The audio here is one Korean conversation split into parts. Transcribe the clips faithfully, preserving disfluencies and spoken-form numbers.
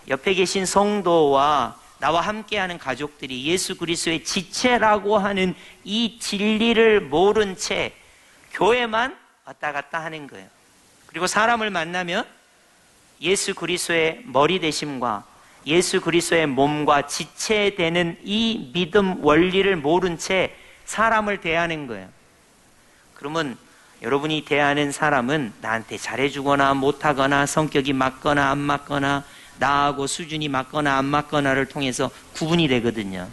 옆에 계신 성도와 나와 함께하는 가족들이 예수 그리스도의 지체라고 하는 이 진리를 모른 채 교회만 왔다 갔다 하는 거예요. 그리고 사람을 만나면 예수 그리스도의 머리 되심과 예수 그리스도의 몸과 지체되는 이 믿음 원리를 모른 채 사람을 대하는 거예요. 그러면 여러분이 대하는 사람은 나한테 잘해주거나 못하거나 성격이 맞거나 안 맞거나 나하고 수준이 맞거나 안 맞거나를 통해서 구분이 되거든요.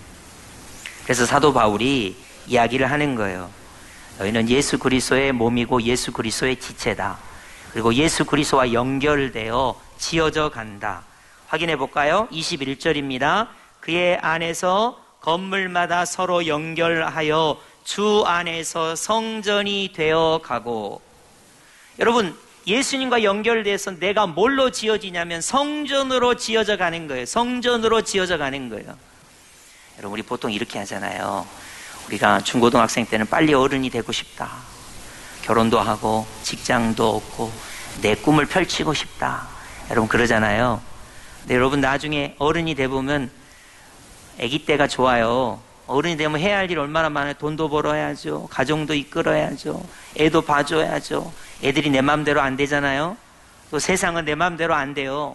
그래서 사도 바울이 이야기를 하는 거예요. 너희는 예수 그리스도의 몸이고 예수 그리스도의 지체다. 그리고 예수 그리스도와 연결되어 지어져 간다. 확인해 볼까요? 이십일 절입니다. 그의 안에서 건물마다 서로 연결하여 주 안에서 성전이 되어 가고. 여러분, 예수님과 연결돼서 내가 뭘로 지어지냐면 성전으로 지어져 가는 거예요. 성전으로 지어져 가는 거예요. 여러분, 우리 보통 이렇게 하잖아요. 우리가 중고등학생 때는 빨리 어른이 되고 싶다. 결혼도 하고 직장도 얻고 내 꿈을 펼치고 싶다. 여러분 그러잖아요. 근데 여러분 나중에 어른이 돼보면 아기 때가 좋아요. 어른이 되면 해야 할 일 얼마나 많아요. 돈도 벌어야죠. 가정도 이끌어야죠. 애도 봐줘야죠. 애들이 내 마음대로 안 되잖아요. 또 세상은 내 마음대로 안 돼요.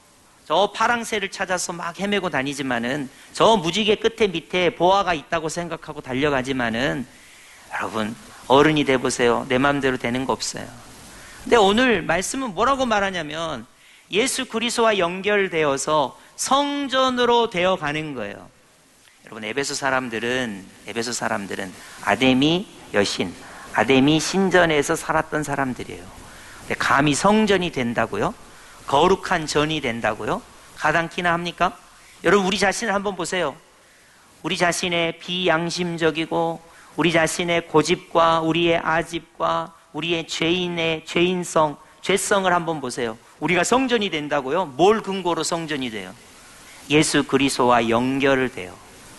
저 파랑새를 찾아서 막 헤매고 다니지만은 저 무지개 끝에 밑에 보아가 있다고 생각하고 달려가지만은 여러분 어른이 돼보세요. 내 마음대로 되는 거 없어요. 근데 오늘 말씀은 뭐라고 말하냐면 예수 그리스도와 연결되어서 성전으로 되어가는 거예요. 여러분 에베소 사람들은 에베소 사람들은 아데미 여신, 아데미 신전에서 살았던 사람들이에요. 근데 감히 성전이 된다고요? 거룩한 전이 된다고요? 가당키나 합니까? 여러분 우리 자신을 한번 보세요. 우리 자신의 비양심적이고 우리 자신의 고집과 우리의 아집과 우리의 죄인의 죄인성, 죄성을 한번 보세요. 우리가 성전이 된다고요? 뭘 근거로 성전이 돼요? 예수 그리스도와 연결을 돼요.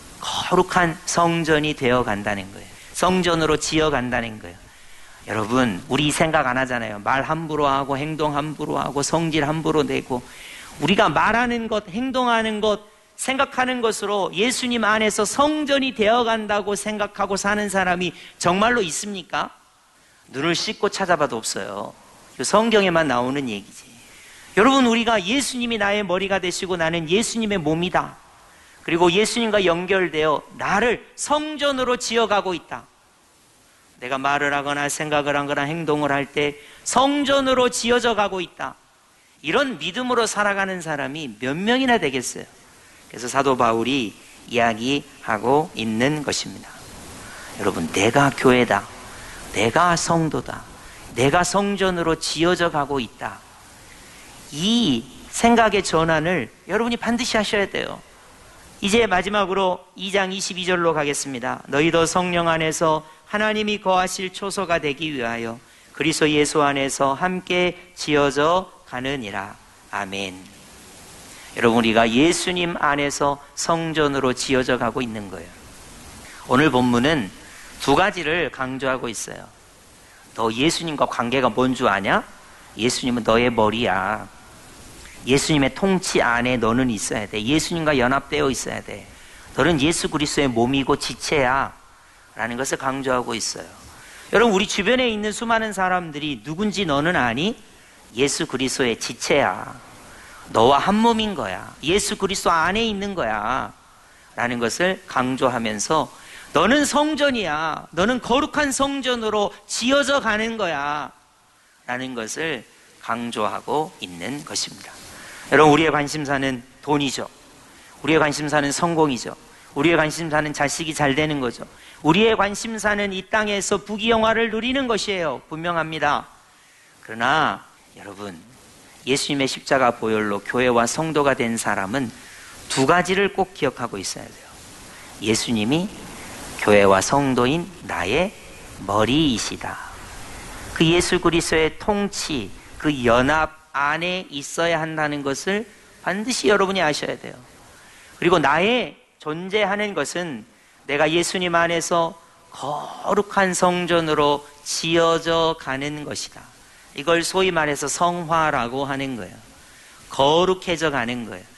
거룩한 성전이 되어 간다는 거예요. 성전으로 지어 간다는 거예요. 여러분 우리 생각 안 하잖아요. 말 함부로 하고 행동 함부로 하고 성질 함부로 내고 우리가 말하는 것, 행동하는 것, 생각하는 것으로 예수님 안에서 성전이 되어 간다고 생각하고 사는 사람이 정말로 있습니까? 눈을 씻고 찾아봐도 없어요. 성경에만 나오는 얘기지. 여러분 우리가 예수님이 나의 머리가 되시고 나는 예수님의 몸이다. 그리고 예수님과 연결되어 나를 성전으로 지어가고 있다. 내가 말을 하거나 생각을 하거나 행동을 할 때 성전으로 지어져 가고 있다. 이런 믿음으로 살아가는 사람이 몇 명이나 되겠어요. 그래서 사도 바울이 이야기하고 있는 것입니다. 여러분 내가 교회다. 내가 성도다. 내가 성전으로 지어져 가고 있다. 이 생각의 전환을 여러분이 반드시 하셔야 돼요. 이제 마지막으로 이 장 이십이 절로 가겠습니다. 너희도 성령 안에서 하나님이 거하실 초소가 되기 위하여 그리스도 예수 안에서 함께 지어져 가느니라. 아멘. 여러분 우리가 예수님 안에서 성전으로 지어져 가고 있는 거예요. 오늘 본문은 두 가지를 강조하고 있어요. 너 예수님과 관계가 뭔 줄 아냐? 예수님은 너의 머리야. 예수님의 통치 안에 너는 있어야 돼. 예수님과 연합되어 있어야 돼. 너는 예수 그리스도의 몸이고 지체야 라는 것을 강조하고 있어요. 여러분 우리 주변에 있는 수많은 사람들이 누군지 너는 아니? 예수 그리스도의 지체야. 너와 한 몸인 거야. 예수 그리스도 안에 있는 거야 라는 것을 강조하면서 너는 성전이야. 너는 거룩한 성전으로 지어져 가는 거야 라는 것을 강조하고 있는 것입니다. 여러분 우리의 관심사는 돈이죠. 우리의 관심사는 성공이죠. 우리의 관심사는 자식이 잘 되는 거죠. 우리의 관심사는 이 땅에서 부귀영화를 누리는 것이에요. 분명합니다. 그러나 여러분 예수님의 십자가 보혈로 교회와 성도가 된 사람은 두 가지를 꼭 기억하고 있어야 돼요. 예수님이 교회와 성도인 나의 머리이시다. 그 예수 그리스도의 통치, 그 연합 안에 있어야 한다는 것을 반드시 여러분이 아셔야 돼요. 그리고 나의 존재하는 것은 내가 예수님 안에서 거룩한 성전으로 지어져 가는 것이다. 이걸 소위 말해서 성화라고 하는 거예요. 거룩해져 가는 거예요.